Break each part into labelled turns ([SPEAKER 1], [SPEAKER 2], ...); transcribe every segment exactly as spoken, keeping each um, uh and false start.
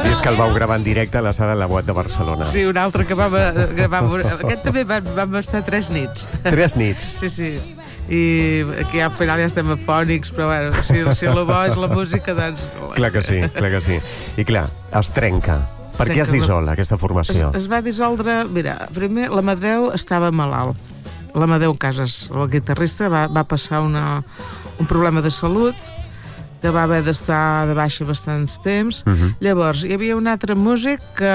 [SPEAKER 1] I és que el vau gravar en directe a la sala de la Boat de Barcelona.
[SPEAKER 2] Sí, un altre que vam gravar... Aquest també vam, vam estar tres nits.
[SPEAKER 1] Tres nits?
[SPEAKER 2] Sí, sí. I aquí al final ja estem afònics, però bueno, si, si el bo és la música, doncs...
[SPEAKER 1] Clar que sí, clar que sí. I clar, es trenca. Per què es dissol, aquesta formació?
[SPEAKER 2] Es, es va dissoldre... Mira, primer l'Amadeu estava malalt. L'Amadeu Casas, el guitarrista, va, va passar una, un problema de salut, que va haver d'estar de baixa bastants temps. Uh-huh. Llavors, hi havia un altre músic que,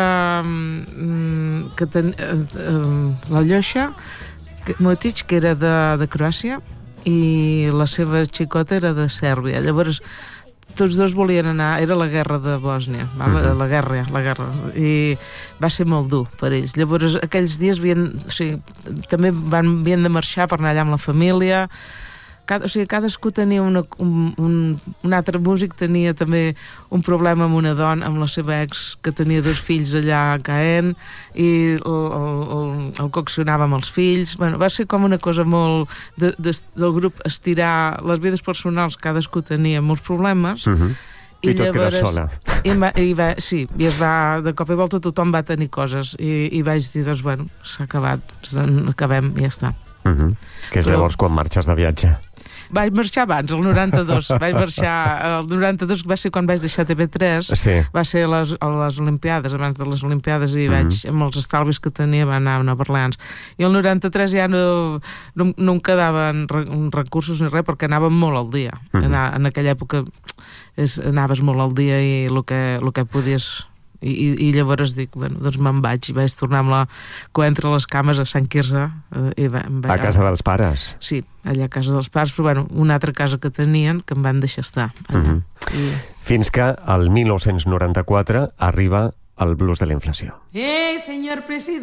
[SPEAKER 2] que ten, la Lloixa Motic, que era de, de Croàcia, i la seva xicota era de Sèrbia. Llavors, tots dos volien anar... Era la guerra de Bòsnia, uh-huh. la, la guerra, la guerra, i va ser molt dur per ells. Llavors, aquells dies havien, o sigui, també van, havien de marxar per anar allà amb la família. Cada, o sigui, cadascú tenia una, un, un, un altre músic tenia també un problema amb una dona, amb la seva ex, que tenia dos fills allà a Caen, i el, el, el coaccionava amb els fills. Bueno, va ser com una cosa molt de, de, del grup estirar les vides personals, cadascú tenia molts problemes. Uh-huh.
[SPEAKER 1] I, I tot queda sola.
[SPEAKER 2] I va, i va, sí, i es va, de cop i volta tothom va tenir coses, i, i vaig dir, doncs, bueno, s'ha acabat, acabem i ja està.
[SPEAKER 1] Uh-huh. Que és Però... llavors quan marxes de viatge.
[SPEAKER 2] Vaig marxar abans, el noranta-dos. Vaig marxar... El noranta-dos va ser quan vaig deixar T V tres. Sí. Va ser a les, a les Olimpiades, abans de les Olimpiades, i vaig, mm-hmm. amb els estalvis que tenia, va anar a Nova Orleans. I el noranta-tres ja no, no, no em quedaven recursos ni res, perquè anàvem molt al dia. Mm-hmm. Anar, en aquella època és, anaves molt al dia i el que, el que podies... I, i, i llavors dic, bueno, doncs me'n vaig i vaig tornar amb la cua entre les cames a Sant Quirze. Eh, i va, va,
[SPEAKER 1] a casa dels pares?
[SPEAKER 2] Sí, allà a casa dels pares, però bueno, una altra casa que tenien que em van deixar estar allà.
[SPEAKER 1] Mm-hmm. I... Fins que el mil nou-cents noranta-quatre arriba el blues de la inflació.
[SPEAKER 3] Ei, senyor president.